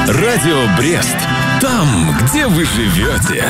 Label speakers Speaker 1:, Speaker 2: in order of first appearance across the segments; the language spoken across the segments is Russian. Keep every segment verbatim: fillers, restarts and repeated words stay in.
Speaker 1: Радио Брест. Там, где вы живете.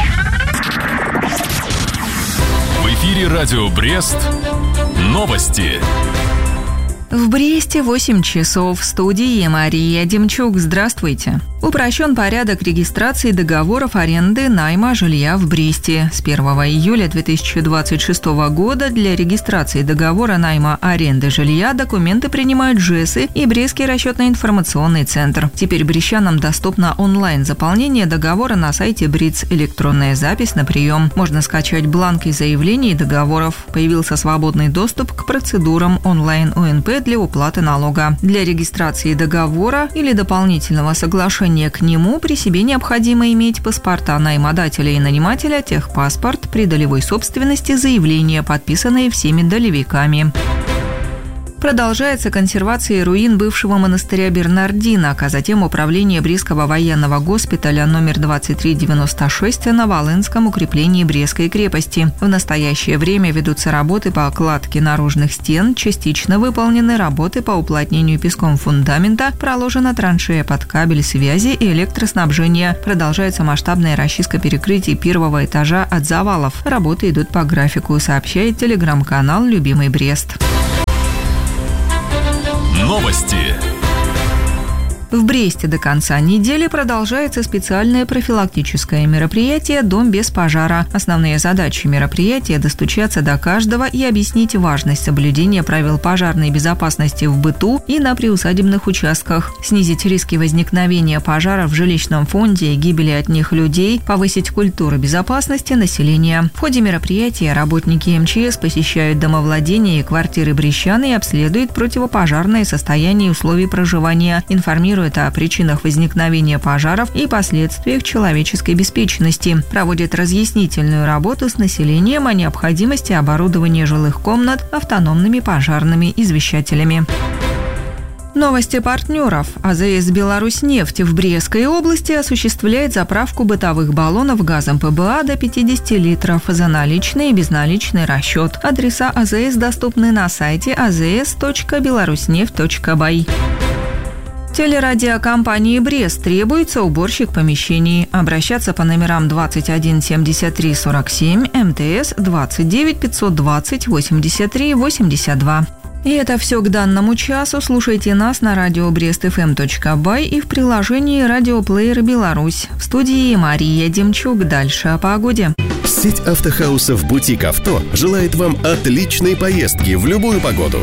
Speaker 1: В эфире Радио Брест. Новости.
Speaker 2: В Бресте восемь часов. В студии Мария Демчук. Здравствуйте. Упрощен порядок регистрации договоров аренды найма жилья в Бресте. С первого июля две тысячи двадцать шестого года для регистрации договора найма аренды жилья документы принимают ЖЭСы и Брестский расчетно-информационный центр. Теперь брестчанам доступно онлайн-заполнение договора на сайте БРИЦ, электронная запись на прием. Можно скачать бланки заявлений и договоров. Появился свободный доступ к процедурам онлайн-ОНП для уплаты налога. Для регистрации договора или дополнительного соглашения к нему при себе необходимо иметь паспорта наймодателя и нанимателя, техпаспорт, при долевой собственности заявление, подписанные всеми долевиками. Продолжается консервация руин бывшего монастыря Бернардинок, а затем управление Брестского военного госпиталя номер двадцать три девяносто шесть на Волынском укреплении Брестской крепости. В настоящее время ведутся работы по окладке наружных стен, частично выполнены работы по уплотнению песком фундамента, проложена траншея под кабель связи и электроснабжения. Продолжается масштабная расчистка перекрытий первого этажа от завалов. Работы идут по графику, сообщает телеграм-канал «Любимый Брест».
Speaker 1: Новости.
Speaker 2: В Бресте до конца недели продолжается специальное профилактическое мероприятие «Дом без пожара». Основные задачи мероприятия – достучаться до каждого и объяснить важность соблюдения правил пожарной безопасности в быту и на приусадебных участках, снизить риски возникновения пожара в жилищном фонде и гибели от них людей, повысить культуру безопасности населения. В ходе мероприятия работники эм че эс посещают домовладения и квартиры брестчан и обследуют противопожарное состояние и условий проживания, информируют о причинах возникновения пожаров и последствиях человеческой беспечности, проводит разъяснительную работу с населением о необходимости оборудования жилых комнат автономными пожарными извещателями. Новости партнеров. а зэ эс «Беларусьнефть» в Брестской области осуществляет заправку бытовых баллонов газом пэ бэ а до пятьдесят литров за наличный и безналичный расчет. Адреса а зэ эс доступны на сайте а зэ эс точка беларуснефть точка бай. Телерадиокомпании «Брест» требуется уборщик помещений. Обращаться по номерам двадцать один семьдесят три сорок семь, эм тэ эс двадцать девять пятьсот двадцать восемьдесят три восемьдесят два. И это все к данному часу. Слушайте нас на радио брест эф эм точка бай и в приложении «Радиоплеер Беларусь». В студии Мария Демчук. Дальше о погоде.
Speaker 3: Сеть автохаусов «Бутик Авто» желает вам отличной поездки в любую погоду.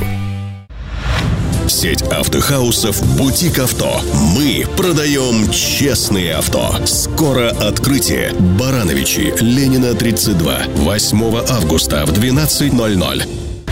Speaker 3: Сеть автохаусов «Бутик Авто». Мы продаем честные авто. Скоро открытие. Барановичи, Ленина, тридцать два. восьмого августа в двенадцать ноль ноль.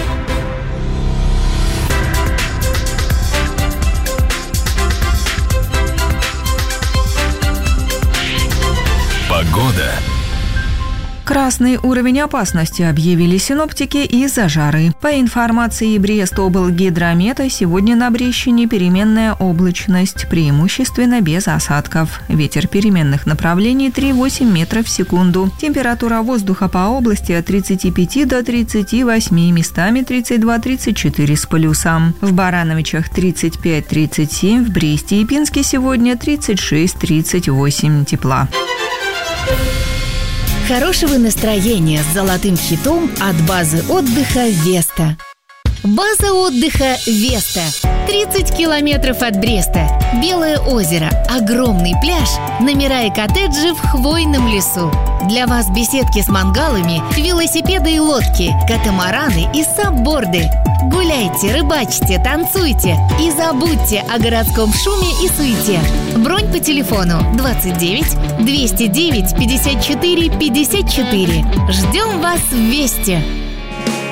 Speaker 1: Погода.
Speaker 2: Красный уровень опасности объявили синоптики из-за жары. По информации Брестоблгидромета, сегодня на Брестщине переменная облачность, преимущественно без осадков. Ветер переменных направлений три-восемь метров в секунду. Температура воздуха по области от тридцати пяти до тридцати восьми, местами тридцать два - тридцать четыре с плюсом. В Барановичах тридцать пять - тридцать семь, в Бресте и Пинске сегодня тридцать шесть - тридцать восемь тепла.
Speaker 4: Хорошего настроения с золотым хитом от базы отдыха «Веста». База отдыха «Веста». тридцать километров от Бреста. Белое озеро, огромный пляж, номера и коттеджи в хвойном лесу. Для вас беседки с мангалами, велосипеды и лодки, катамараны и сабборды. Гуляйте, рыбачьте, танцуйте и забудьте о городском шуме и суете. Бронь по телефону двадцать девять двести девять пятьдесят четыре пятьдесят четыре. Ждем вас в Весте.